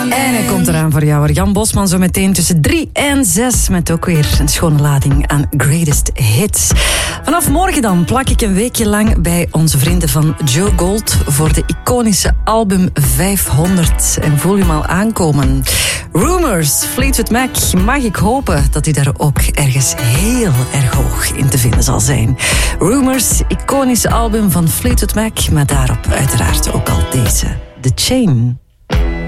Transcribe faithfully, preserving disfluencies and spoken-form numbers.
En hij komt eraan voor jou. Jan Bosman zo meteen tussen drie en zes. Met ook weer een schone lading aan Greatest Hits. Vanaf morgen dan plak ik een weekje lang bij onze vrienden van Joe Gold voor de iconische album vijfhonderd. En voel je hem al aankomen. Rumors, Fleetwood Mac. Mag ik hopen dat hij daar ook ergens heel erg hoog in te vinden zal zijn. Rumors, iconische album van Fleetwood Mac. Maar daarop uiteraard ook al deze. The Chain.